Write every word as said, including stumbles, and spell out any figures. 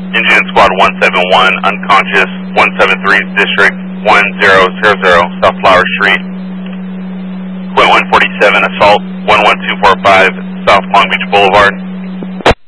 Engine Squad one seven one, unconscious, one seven three, District one zero zero zero, South Flower Street. Quint one forty-seven, assault, one one two four five, South Long Beach Boulevard.